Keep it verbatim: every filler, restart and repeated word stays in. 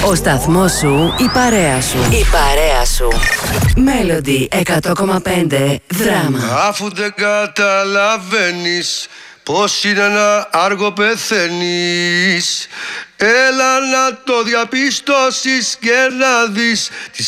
Ο σταθμός σου, η παρέα σου. Η παρέα σου. Melody εκατό κόμμα πέντε δράμα. Αφού δεν καταλαβαίνεις πως είναι να άργο πεθαίνεις, έλα να το διαπιστώσεις και να δεις τη